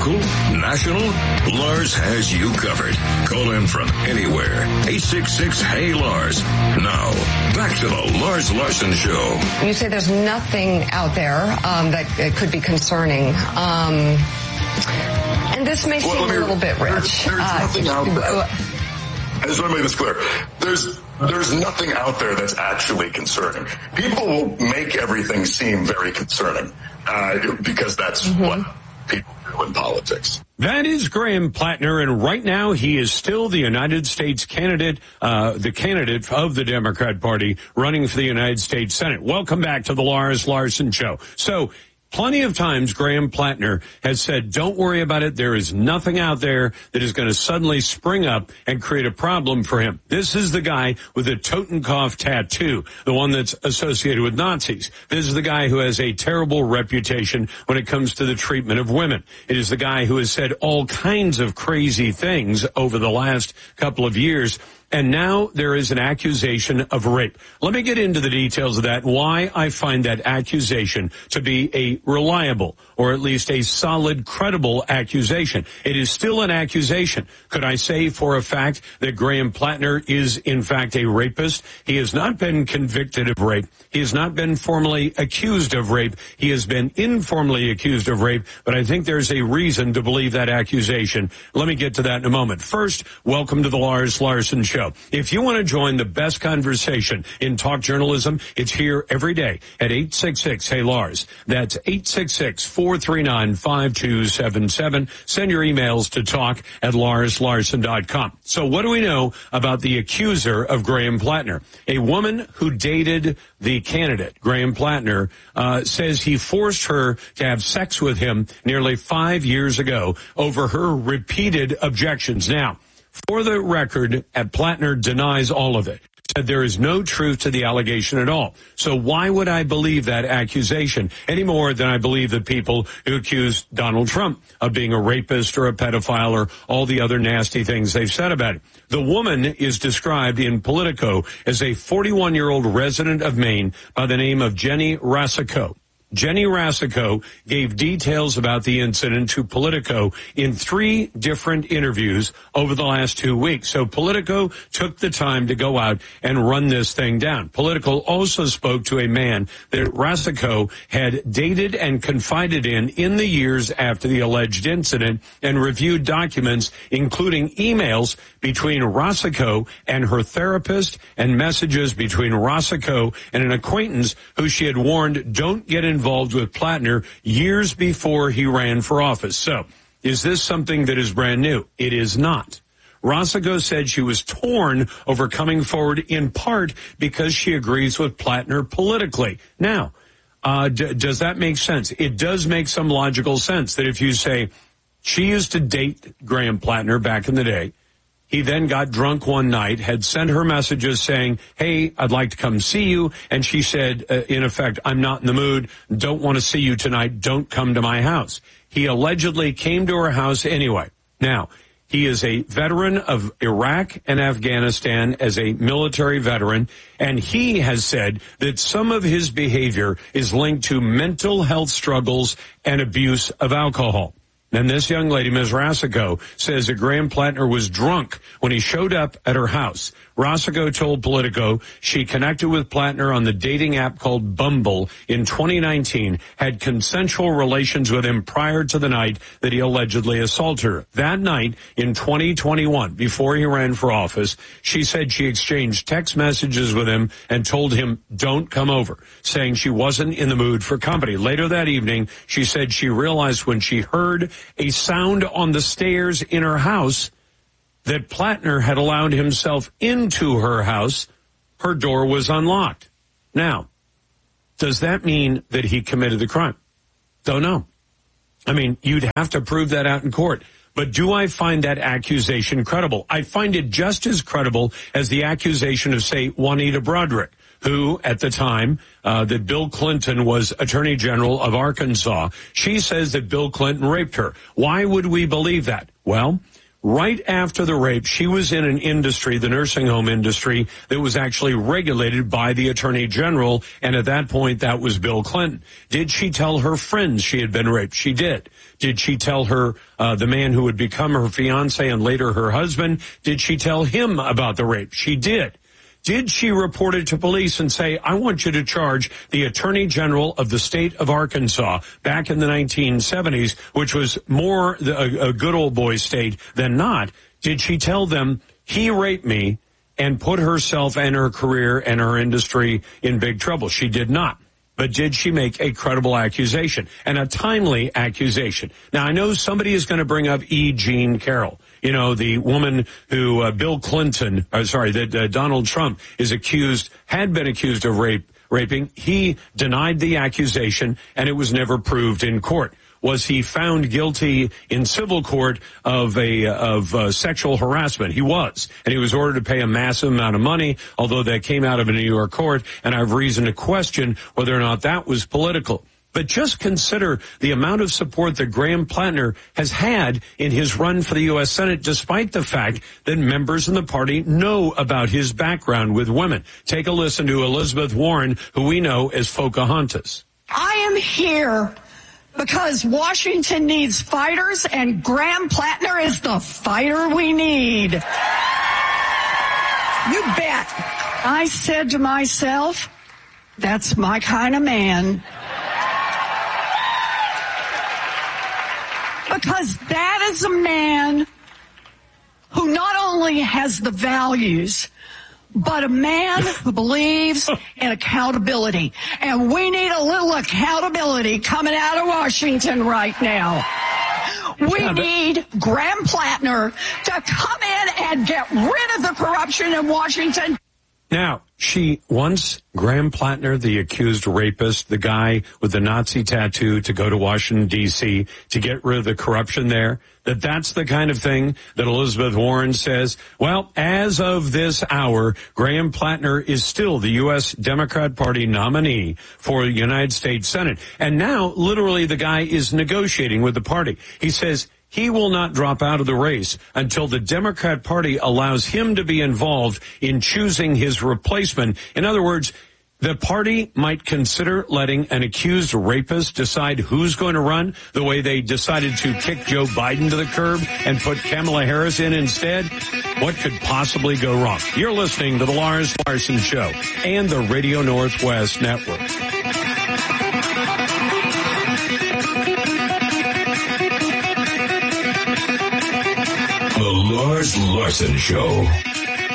local, national, Lars has you covered. Call in from anywhere. 866-HEY-LARS. Now, back to the Lars Larson Show. You say there's nothing out there that could be concerning. And this may seem a little bit rich. There's nothing out there. I just want to make this clear. There's nothing out there that's actually concerning. People will make everything seem very concerning because that's what people do in politics. That is Graham Plattner, and right now he is still the United States candidate, the candidate of the Democrat Party running for the United States Senate. Welcome back to the Lars Larson Show. So, plenty of times Graham Plattner has said, don't worry about it. There is nothing out there that is going to suddenly spring up and create a problem for him. This is the guy with a Totenkopf tattoo, the one that's associated with Nazis. This is the guy who has a terrible reputation when it comes to the treatment of women. It is the guy who has said all kinds of crazy things over the last couple of years. And now there is an accusation of rape. Let me get into the details of that, why I find that accusation to be a reliable, or at least a solid, credible accusation. It is still an accusation. Could I say for a fact that Graham Plattner is, in fact, a rapist? He has not been convicted of rape. He has not been formally accused of rape. He has been informally accused of rape, but I think there's a reason to believe that accusation. Let me get to that in a moment. First, welcome to the Lars Larson Show. If you want to join the best conversation in talk journalism, it's here every day at 866-HEY-LARS. That's 866-439-5277. Send your emails to talk@LarsLarson.com. So what do we know about the accuser of Graham Plattner? A woman who dated the candidate, Graham Plattner, says he forced her to have sex with him nearly 5 years ago over her repeated objections. Now, for the record, Plattner denies all of it. Said there is no truth to the allegation at all. So why would I believe that accusation any more than I believe the people who accuse Donald Trump of being a rapist or a pedophile or all the other nasty things they've said about it? The woman is described in Politico as a 41-year-old resident of Maine by the name of Jenny Rasico. Jenny Rasico gave details about the incident to Politico in 3 different interviews over the last 2 weeks. So Politico took the time to go out and run this thing down. Politico also spoke to a man that Rasico had dated and confided in the years after the alleged incident and reviewed documents, including emails between Rasico and her therapist and messages between Rasico and an acquaintance who she had warned don't get involved with Plattner years before he ran for office. So, is this something that is brand new? It is not. Rasico said she was torn over coming forward in part because she agrees with Plattner politically. Now, does that make sense? It does make some logical sense that if you say she used to date Graham Plattner back in the day, he then got drunk one night, had sent her messages saying, hey, I'd like to come see you. And she said, in effect, I'm not in the mood. Don't want to see you tonight. Don't come to my house. He allegedly came to her house anyway. Now, he is a veteran of Iraq and Afghanistan as a military veteran, and he has said that some of his behavior is linked to mental health struggles and abuse of alcohol. And this young lady, Ms. Rasico, says that Graham Plattner was drunk when he showed up at her house. Rasico told Politico she connected with Plattner on the dating app called Bumble in 2019, had consensual relations with him prior to the night that he allegedly assaulted her. That night in 2021, before he ran for office, she said she exchanged text messages with him and told him, don't come over, saying she wasn't in the mood for company. Later that evening, she said she realized when she heard a sound on the stairs in her house that Plattner had allowed himself into her house. Her door was unlocked. Now, does that mean that he committed the crime? Don't know. I mean, you'd have to prove that out in court. But do I find that accusation credible? I find it just as credible as the accusation of, say, Juanita Broaddrick, who at the time that Bill Clinton was Attorney General of Arkansas. She says that Bill Clinton raped her. Why would we believe that? Well, right after the rape, she was in an industry, the nursing home industry, that was actually regulated by the Attorney General, and at that point, that was Bill Clinton. Did she tell her friends she had been raped? She did. Did she tell her, the man who would become her fiancé and later her husband, did she tell him about the rape? She did. Did she report it to police and say, I want you to charge the Attorney General of the state of Arkansas back in the 1970s, which was more a good old boy state than not? Did she tell them he raped me and put herself and her career and her industry in big trouble? She did not. But did she make a credible accusation and a timely accusation? Now, I know somebody is going to bring up E. Jean Carroll, you know, the woman who Donald Trump had been accused of raping. He denied the accusation, and it was never proved in court. Was he found guilty in civil court of sexual harassment? He was, and he was ordered to pay a massive amount of money, although that came out of a New York court, and I have reason to question whether or not that was political. But just consider the amount of support that Graham Plattner has had in his run for the U.S. Senate, despite the fact that members in the party know about his background with women. Take a listen to Elizabeth Warren, who we know as Pocahontas. I am here because Washington needs fighters, and Graham Plattner is the fighter we need. You bet. I said to myself, that's my kind of man. Because that is a man who not only has the values, but a man who believes in accountability. And we need a little accountability coming out of Washington right now. We need Graham Plattner to come in and get rid of the corruption in Washington. Now, she wants Graham Plattner, the accused rapist, the guy with the Nazi tattoo, to go to Washington, D.C. to get rid of the corruption there. That's the kind of thing that Elizabeth Warren says, well, as of this hour, Graham Plattner is still the U.S. Democrat Party nominee for the United States Senate. And now, literally, the guy is negotiating with the party. He says he will not drop out of the race until the Democrat Party allows him to be involved in choosing his replacement. In other words, the party might consider letting an accused rapist decide who's going to run, the way they decided to kick Joe Biden to the curb and put Kamala Harris in instead. What could possibly go wrong? You're listening to The Lars Larson Show and the Radio Northwest Network. The Lars Larson Show.